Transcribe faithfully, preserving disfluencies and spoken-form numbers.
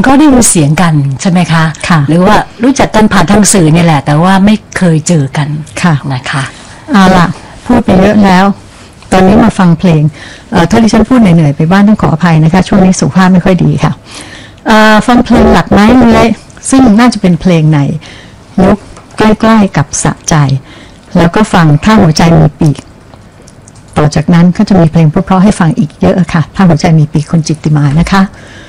ก็ได้ยินเสียงกันใช่ไหมคะค่ะหรือว่ารู้จักกันผ่านทางสื่อนี่แหละแต่ว่าไม่เคยเจอกันค่ะนะคะเอาล่ะพูดไปเยอะแล้วตอนนี้มาฟังเพลงเอ่อถ้าดิฉันพูดเหนื่อยๆไปบ้านต้องขออภัยนะคะช่วงนี้สุขภาพไม่ค่อยดีค่ะเอ่อฟังเพลงหลักไม้เลื้อยซึ่งน่าจะเป็นเพลงในยุคใกล้ๆกับสะใจแล้วก็ฟังถ้าหัวใจมีปีกต่อจากนั้นก็จะมีเพลงเพราะๆให้ฟังอีกเยอะค่ะถ้าหัวใจมีปีกคุณจิตติมานะคะ